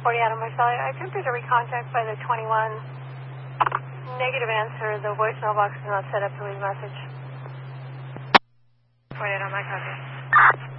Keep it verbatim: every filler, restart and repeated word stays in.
forty-eight on my cell. I attempted to recontact by the twenty-one. Negative answer. The voicemail box is not set up to leave a message. forty-eight on my copy.